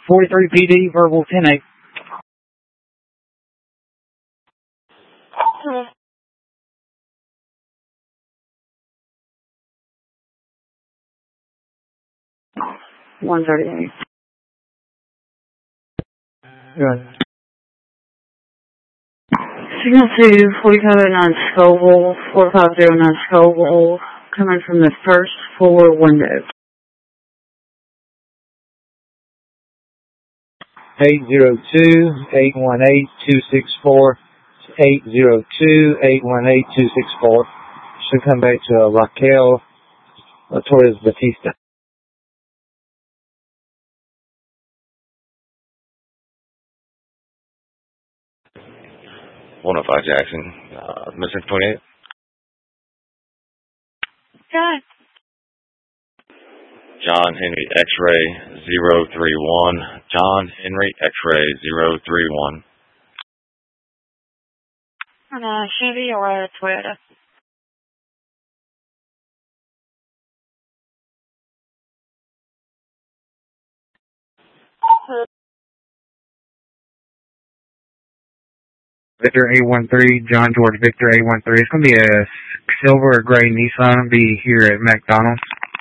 43 PD, verbal 10-8. Okay. 138. Good. Signal 2, 4509 Scoville, 4509 Scoville, coming from the first floor window. 802-818-264, 802-818-264. Should come back to Raquel Torres Batista. 105 Jackson, Mr. 28. Okay. John Henry X-Ray 031. John Henry X-Ray 031. And Chevy or a Toyota? Victor 813, John George Victor 813. It's going to be a silver or gray Nissan. It'll be here at McDonald's.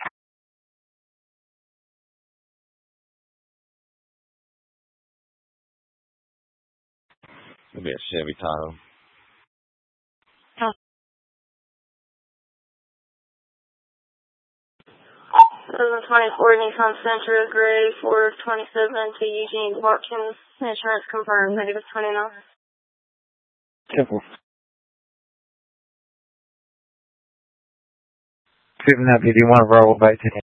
It'll be a Chevy Tahoe. This is a 24 Nissan Sentra gray 427 to Eugene Watkins. Insurance confirmed, negative 29. Simple. 7 up if you want to roll back to